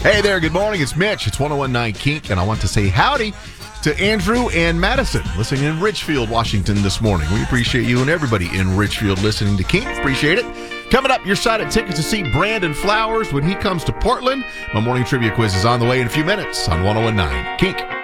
Hey there, good morning. It's Mitch. It's 1019 Kink, and I want to say howdy to Andrew and Madison listening in Richfield, Washington this morning. We appreciate you and everybody in Richfield listening to Kink. Appreciate it. Coming up, your side at tickets to see Brandon Flowers when he comes to Portland. My morning trivia quiz is on the way in a few minutes on 1019 Kink.